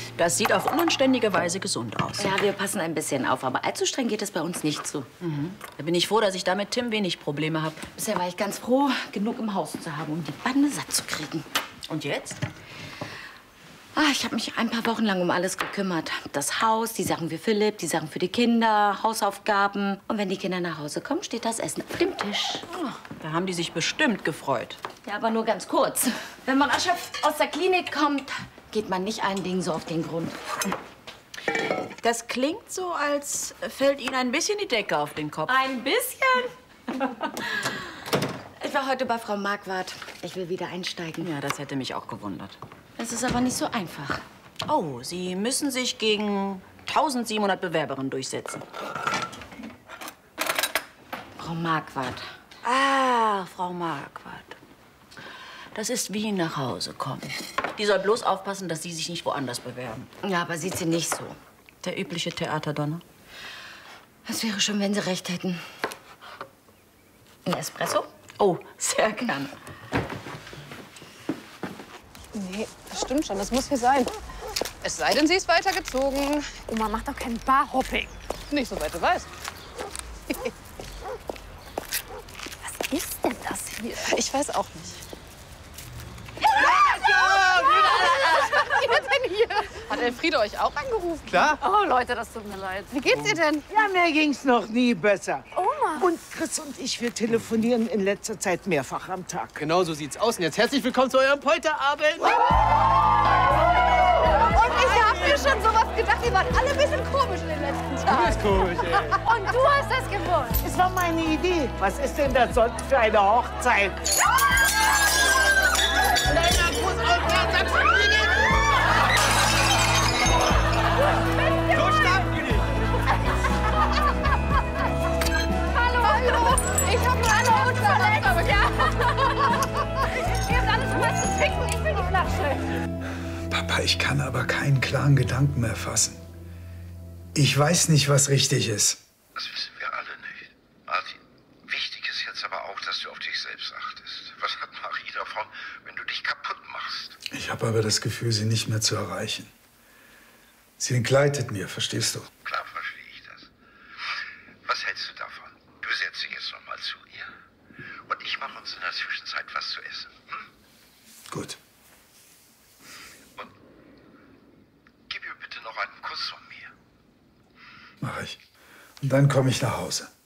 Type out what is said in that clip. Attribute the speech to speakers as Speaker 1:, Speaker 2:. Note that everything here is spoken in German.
Speaker 1: Das sieht auf unanständige Weise gesund aus.
Speaker 2: Ja, wir passen ein bisschen auf, aber allzu streng geht es bei uns nicht zu.
Speaker 1: Da bin ich froh, dass ich da mit Tim wenig Probleme habe.
Speaker 2: Bisher war ich ganz froh, genug im Haus zu haben, um die Bande satt zu kriegen.
Speaker 1: Und jetzt?
Speaker 2: Ich habe mich ein paar Wochen lang um alles gekümmert. Das Haus, die Sachen für Philipp, die Sachen für die Kinder, Hausaufgaben. Und wenn die Kinder nach Hause kommen, steht das Essen auf dem Tisch.
Speaker 1: Da haben die sich bestimmt gefreut.
Speaker 2: Ja, aber nur ganz kurz. Wenn man erschöpft aus der Klinik kommt, geht man nicht ein Ding so auf den Grund.
Speaker 1: Das klingt so, als fällt Ihnen ein bisschen die Decke auf den Kopf.
Speaker 2: Ein bisschen? Ich war heute bei Frau Marquardt. Ich will wieder einsteigen.
Speaker 1: Ja, das hätte mich auch gewundert.
Speaker 2: Es ist aber nicht so einfach.
Speaker 1: Oh, Sie müssen sich gegen 1700 Bewerberinnen durchsetzen.
Speaker 2: Frau Marquardt.
Speaker 1: Ah, Frau Marquardt. Das ist wie nach Hause kommen. Die soll bloß aufpassen, dass Sie sich nicht woanders bewerben.
Speaker 2: Ja, aber sieht sie nicht so.
Speaker 1: Der übliche Theaterdonner.
Speaker 2: Es wäre schön, wenn Sie recht hätten. Ein Espresso?
Speaker 1: Oh, sehr gerne.
Speaker 3: Nee, das stimmt schon. Das muss hier sein. Es sei denn, sie ist weitergezogen.
Speaker 4: Oma macht doch kein Barhopping.
Speaker 3: Nicht soweit du weißt.
Speaker 4: Was ist denn das hier?
Speaker 3: Ich weiß auch nicht. Hat Elfriede euch auch angerufen?
Speaker 5: Klar.
Speaker 4: Oh, Leute, das tut mir leid.
Speaker 3: Wie geht's ihr denn?
Speaker 5: Ja, mir ging's noch nie besser.
Speaker 4: Oma.
Speaker 5: Und Chris und ich, wir telefonieren in letzter Zeit mehrfach am Tag.
Speaker 6: Genau so sieht's aus. Und jetzt herzlich willkommen zu eurem Polterabend.
Speaker 3: Und ich hab mir schon sowas gedacht. Ihr wart alle ein bisschen komisch in den letzten Tagen.
Speaker 6: Das ist komisch, ey.
Speaker 4: Und du hast das gewusst.
Speaker 5: Es war meine Idee. Was ist denn das sonst für eine Hochzeit?
Speaker 6: Kleiner Gruß auf Herz, so starten wir nicht.
Speaker 4: Hallo. Ich hab nur eine Haut verletzt. Ja. Ihr habt alles schon was zu trinken. Ich will die Flasche.
Speaker 7: Papa, ich kann aber keinen klaren Gedanken mehr fassen. Ich weiß nicht, was richtig ist.
Speaker 8: Das wissen wir alle nicht. Martin, wichtig ist jetzt aber auch, dass du auf dich selbst achtest. Was hat Marie davon, wenn du dich kaputt machst?
Speaker 7: Ich habe aber das Gefühl, sie nicht mehr zu erreichen. Sie entgleitet mir, verstehst du?
Speaker 8: Klar verstehe ich das. Was hältst du davon? Du setzt dich jetzt noch mal zu ihr und ich mache uns in der Zwischenzeit was zu essen. Hm?
Speaker 7: Gut.
Speaker 8: Und gib ihr bitte noch einen Kuss von mir.
Speaker 7: Mache ich. Und dann komme ich nach Hause.